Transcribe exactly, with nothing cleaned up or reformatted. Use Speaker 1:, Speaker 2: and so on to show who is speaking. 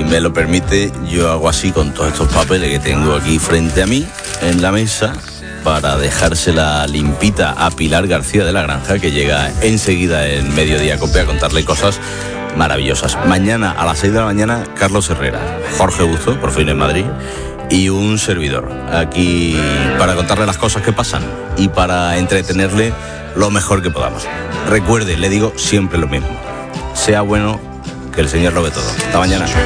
Speaker 1: me lo permite, yo hago así con todos estos papeles que tengo aquí frente a mí, en la mesa, para dejársela limpita a Pilar García de la Granja, que llega enseguida en Mediodía Cope a contarle cosas maravillosas. Mañana a las seis de la mañana, Carlos Herrera, Jorge Busto, por fin en Madrid, y un servidor aquí para contarle las cosas que pasan y para entretenerle lo mejor que podamos. Recuerde, le digo siempre lo mismo: sea bueno, que el Señor lo ve todo. Hasta mañana.